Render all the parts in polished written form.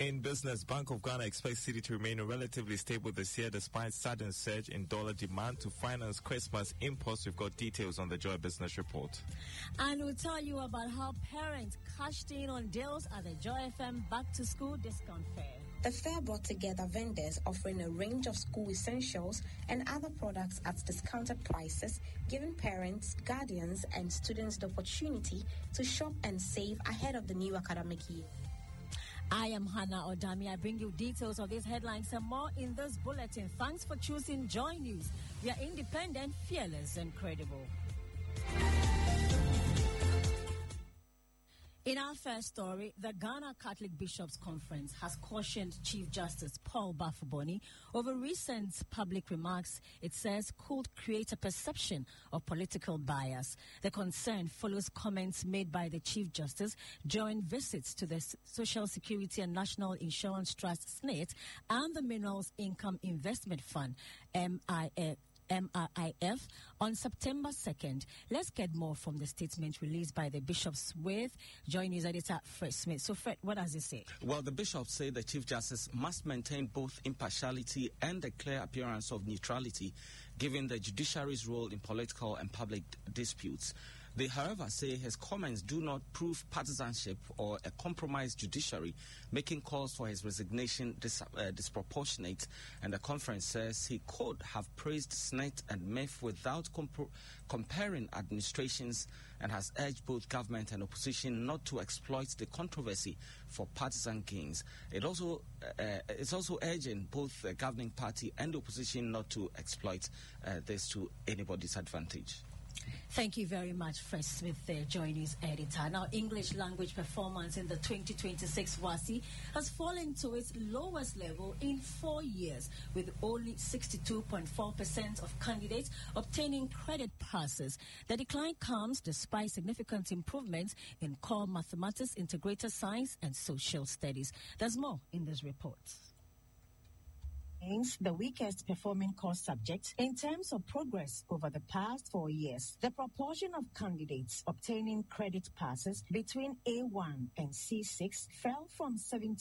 In business, Bank of Ghana expects Cedi to remain relatively stable this year despite sudden surge in dollar demand to finance Christmas imports. We've got details on the Joy Business Report. And we'll tell you about how parents cashed in on deals at the Joy FM Back to School Discount Fair. The fair brought together vendors offering a range of school essentials and other products at discounted prices, giving parents, guardians, and students the opportunity to shop and save ahead of the new academic year. I am Hannah Odami. I bring you details of these headlines and more in this bulletin. Thanks for choosing Joy News. We are independent, fearless, and credible. In our first story, the Ghana Catholic Bishops' Conference has cautioned Chief Justice Paul Bafuboni over recent public remarks it says could create a perception of political bias. The concern follows comments made by the Chief Justice during visits to the Social Security and National Insurance Trust (SNIT) and the Minerals Income Investment Fund MRIF on September 2nd. Let's get more from the statement released by the bishops with Joy News editor Fred Smith. So Fred, what does it say? Well, the bishops say the Chief Justice must maintain both impartiality and a clear appearance of neutrality, given the judiciary's role in political and public disputes. They, however, say his comments do not prove partisanship or a compromised judiciary, making calls for his resignation disproportionate. And the conference says he could have praised SNIT and MEF without comparing administrations, and has urged both government and opposition not to exploit the controversy for partisan gains. It's also urging both the governing party and the opposition not to exploit this to anybody's advantage. Thank you very much, Fred Smith, the Joy News editor. Now, English language performance in the 2026 WASSCE has fallen to its lowest level in 4 years, with only 62.4% of candidates obtaining credit passes. The decline comes despite significant improvements in core mathematics, integrated science, and social studies. There's more in this report. The weakest performing core subject in terms of progress over the past 4 years. The proportion of candidates obtaining credit passes between A1 and C6 fell from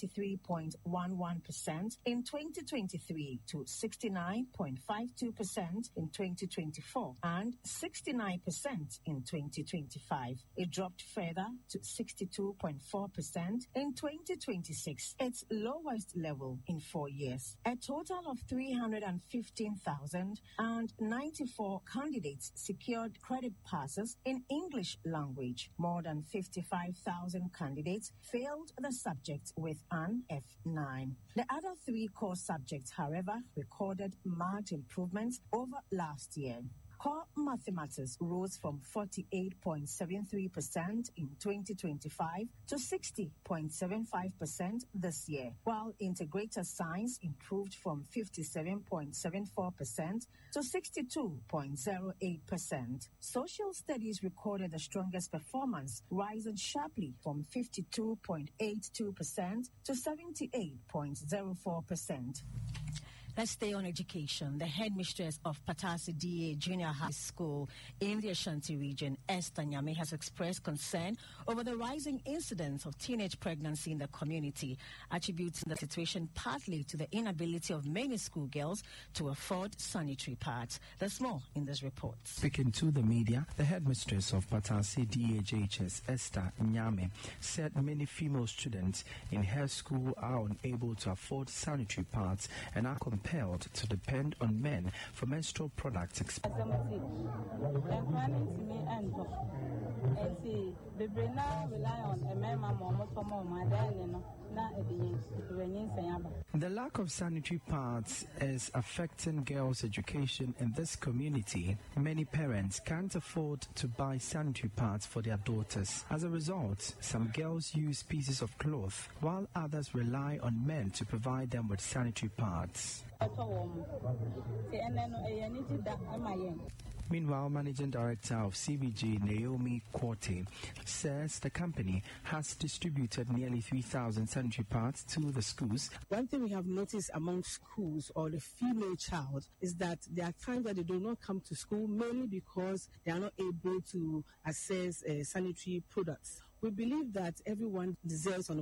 73.11% in 2023 to 69.52% in 2024 and 69% in 2025. It dropped further to 62.4% in 2026, its lowest level in 4 years. A total of 315,094 candidates secured credit passes in English language. More than 55,000 candidates failed the subject with an F9. The other 3 core subjects, however, recorded marked improvements over last year. Core mathematics rose from 48.73% in 2025 to 60.75% this year, while integrated science improved from 57.74% to 62.08%. Social studies recorded the strongest performance, rising sharply from 52.82% to 78.04%. Let's stay on education. The headmistress of Patasi DA Junior High School in the Ashanti region, Esther Nyame, has expressed concern over the rising incidence of teenage pregnancy in the community, attributing the situation partly to the inability of many schoolgirls to afford sanitary pads. There's more in this report. Speaking to the media, the headmistress of Patasi DHHS, Esther Nyame, said many female students in her school are unable to afford sanitary pads and are compelled to depend on men for menstrual products. The lack of sanitary pads is affecting girls' education in this community. Many parents can't afford to buy sanitary pads for their daughters. As a result, some girls use pieces of cloth, while others rely on men to provide them with sanitary pads. Meanwhile, Managing Director of CBG, Naomi Korte, says the company has distributed nearly 3,000 sanitary pads to the schools. One thing we have noticed among schools or the female child is that there are times that they do not come to school, mainly because they are not able to access sanitary products. We believe that everyone deserves an